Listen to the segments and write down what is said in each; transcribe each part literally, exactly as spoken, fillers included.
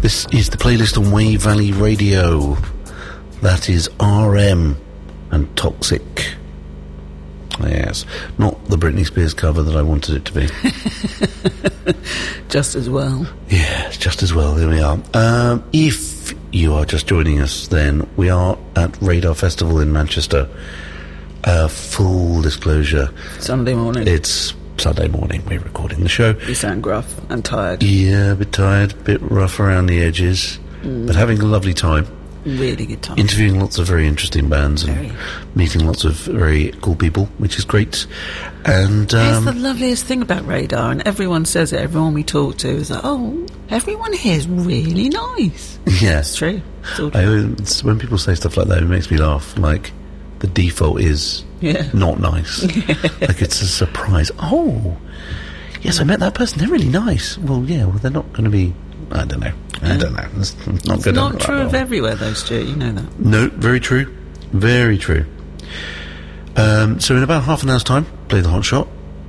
This is the playlist on Wave Valley Radio. That is R M and Toxic. Yes, not the Britney Spears cover that I wanted it to be. Just as well. Yeah, just as well. There we are. Um, if you are just joining us, then we are at Radar Festival in Manchester. Uh, full disclosure. Sunday morning. It's Sunday morning. We're recording the show. You sound gruff and tired. Yeah, a bit tired, a bit rough around the edges, mm. but having a lovely time. Really good time. Interviewing lots of very interesting bands and very. meeting lots of very cool people, which is great. And um, it's the loveliest thing about Radar, and everyone says it. Everyone we talk to is like, "Oh, everyone here is really nice." Yeah, it's true. It's all true. true. I, it's, when people say stuff like that, it makes me laugh. Like the default is yeah. not nice. Like it's a surprise. Oh, yes, I met that person. They're really nice. Well, yeah. Well, they're not going to be. I don't know. I don't know. It's not, it's good not true of everywhere, though, Stuart. You know that. No, very true. Very true. Um, so in about half an hour's time, play the hot shot.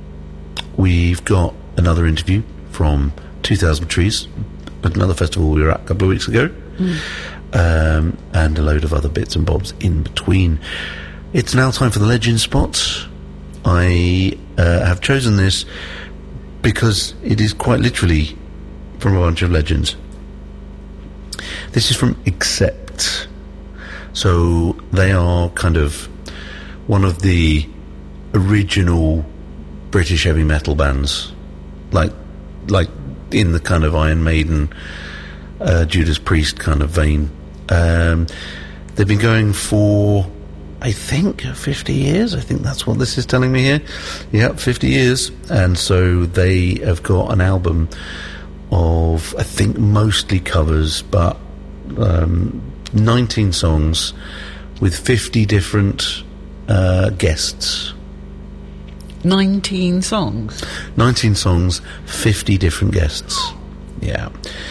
We've got another interview from two thousand Trees, another festival we were at a couple of weeks ago, mm. um, and a load of other bits and bobs in between. It's now time for the Legend Spot. I uh, have chosen this because it is quite literally from a bunch of legends. This is from Accept. So they are kind of one of the original British heavy metal bands, like like in the kind of Iron Maiden, uh, Judas Priest kind of vein. Um, they've been going for, I think, fifty years. I think that's what this is telling me here. Yeah, fifty years. And so they have got an album of, I think, mostly covers, but um, nineteen songs with fifty different uh, guests. nineteen songs? nineteen songs, fifty different guests. Yeah.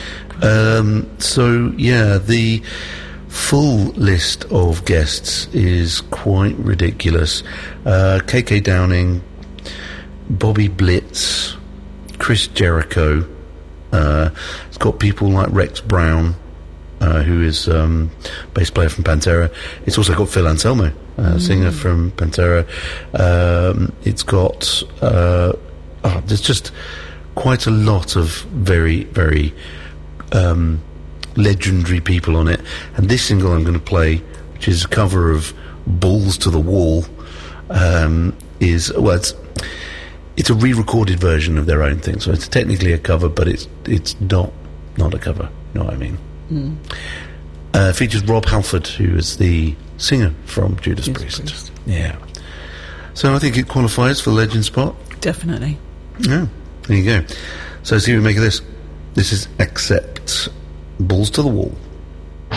Um, so, yeah, the full list of guests is quite ridiculous. Uh, K K Downing, Bobby Blitz, Chris Jericho. Uh, it's got people like Rex Brown, uh, who is um, bass player from Pantera. It's also got Phil Anselmo, uh, mm. singer from Pantera. Um, it's got uh, oh, there's just quite a lot of very, very um, legendary people on it. And this single I'm going to play, which is a cover of Balls to the Wall, um, is well, it's. It's a re-recorded version of their own thing, so it's technically a cover, but it's it's not not a cover. You know what I mean? Mm. Uh, features Rob Halford, who is the singer from Judas, Judas Priest. Priest. Yeah. So I think it qualifies for the Legend Spot. Definitely. Yeah. There you go. So see what we make of this. This is Accept. Balls to the Wall.